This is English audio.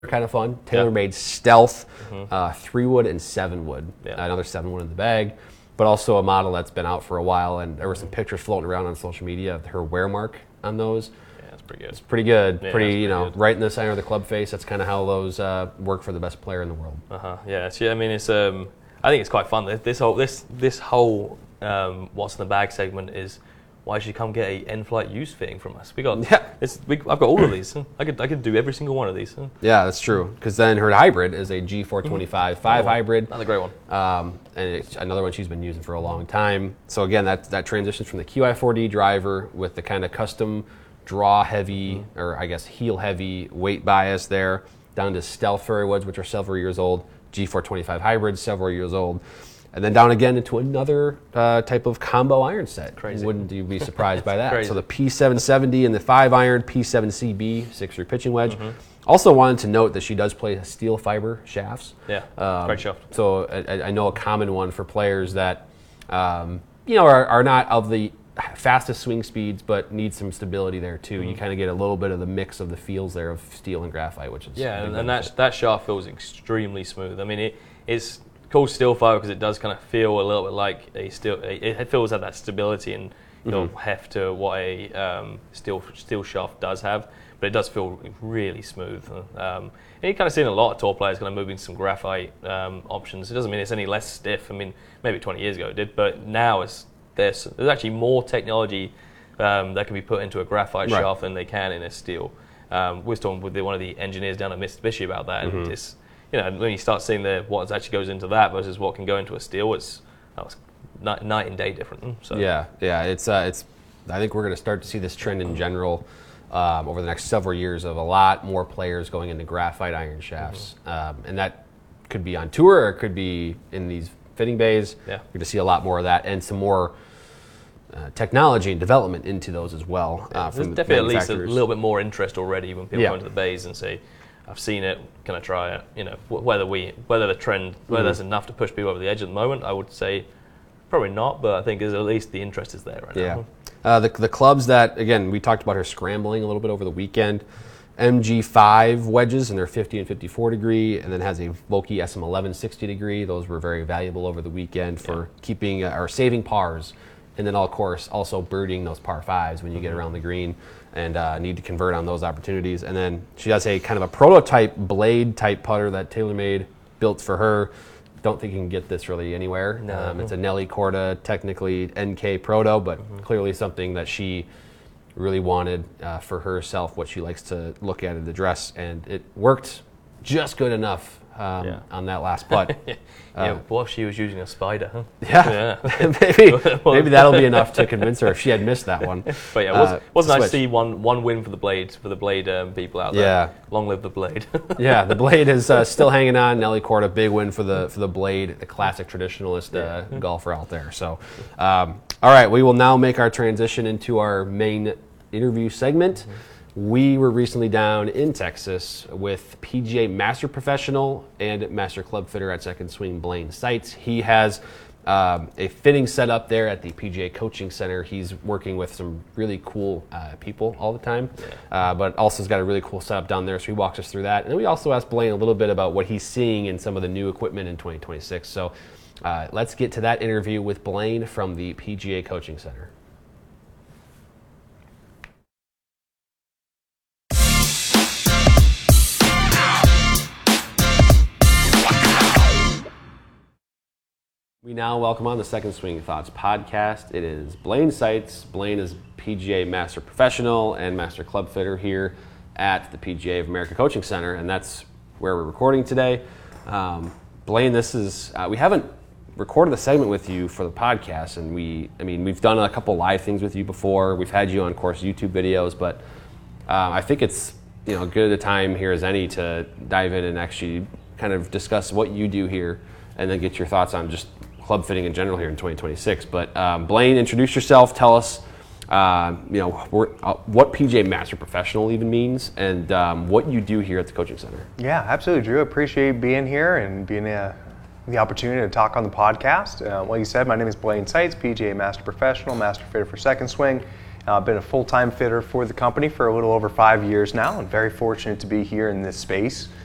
kind of fun. TaylorMade Stealth, 3-wood and 7-wood. Another 7-wood in the bag, but also a model that's been out for a while, and there were some pictures floating around on social media of her wear mark on those. Yeah, that's pretty good. It's pretty good. Yeah, pretty, good. right in the center of the club face. That's kind of how those work for the best player in the world. Yeah, I mean, it's I think it's quite fun. This whole what's in the bag segment is, why should you come get a N-Flight used fitting from us? I've got all of these. I could do every single one of these. Yeah, that's true. Because then her hybrid is a G425 5 hybrid. Another great one. And it's another one she's been using for a long time. So again, that transitions from the QI4D driver with the kind of custom draw heavy, or I guess heel heavy weight bias there, down to Stealth fairway woods, which are several years old, G425 hybrids, several years old. And then down again into another type of combo iron set. Crazy. Wouldn't you be surprised by that? Crazy. So the P770 and the 5 iron, P7CB, 6-3 pitching wedge. Also wanted to note that she does play steel fiber shafts. Yeah, great shaft. So I know a common one for players that are not of the fastest swing speeds, but need some stability there too. You kind of get a little bit of the mix of the feels there of steel and graphite, which is and that shaft feels extremely smooth. I mean, it's called steel fiber because it does kind of feel a little bit like a steel. It feels like that stability and heft to what a steel shaft does have, but it does feel really smooth. And you kind of seen a lot of tour players kind of moving some graphite options. It doesn't mean it's any less stiff. I mean, maybe 20 years ago it did, but now there's actually more technology that can be put into a graphite shaft than they can in a steel. We were talking with one of the engineers down at Mitsubishi about that, and it's, when you start seeing what actually goes into that versus what can go into a steel, it's night and day different. So it's I think we're going to start to see this trend in general over the next several years of a lot more players going into graphite iron shafts, and that could be on tour or it could be in these fitting bays. We're going to see a lot more of that and some more technology and development into those as well. There's definitely at least a little bit more interest already when people go into the bays and say, I've seen it, can I try it? Whether there's enough to push people over the edge at the moment, I would say probably not, but I think at least the interest is there right now. The clubs that, again, we talked about her scrambling a little bit over the weekend. MG5 wedges, and they're 50 and 54 degree, and then has a Vokey SM11 60 degree. Those were very valuable over the weekend for keeping or saving pars, and then of course also birding those par 5s when you get around the green and need to convert on those opportunities. And then she has a kind of a prototype blade type putter that TaylorMade built for her. Don't think you can get this really anywhere. It's a Nelly Korda, technically NK Proto, but clearly something that she really wanted for herself, what she likes to look at in the dress, and it worked just good enough on that last putt. What if she was using a spider? Huh? Maybe that'll be enough to convince her if she had missed that one. But it was nice to see one win for the blade people out there. Long live the blade. The blade is still hanging on. Nelly Korda, big win for the blade, the classic traditionalist golfer out there. So, all right, we will now make our transition into our main interview segment. We were recently down in Texas with PGA Master Professional and Master Club Fitter at Second Swing, Blaine Seitz. He has a fitting set up there at the PGA Coaching Center. He's working with some really cool people all the time, but also has got a really cool setup down there, so he walks us through that. And then we also asked Blaine a little bit about what he's seeing in some of the new equipment in 2026. So let's get to that interview with Blaine from the PGA Coaching Center. We now welcome on the Second Swing Thoughts podcast. It is Blaine Seitz. Blaine is PGA Master Professional and Master Club Fitter here at the PGA of America Coaching Center, and that's where we're recording today. Blaine, this is we haven't recorded the segment with you for the podcast, and we've done a couple live things with you before. We've had you on, of course, YouTube videos, but I think it's good a time here as any to dive in and actually kind of discuss what you do here, and then get your thoughts on just club fitting in general here in 2026. But Blaine, introduce yourself. Tell us, what PGA Master Professional even means, and what you do here at the Coaching Center. Yeah, absolutely, Drew. Appreciate being here and being the opportunity to talk on the podcast. Like you said, my name is Blaine Seitz, PGA Master Professional, Master Fitter for Second Swing. I've been a full-time fitter for the company for a little over 5 years now, and very fortunate to be here in this space.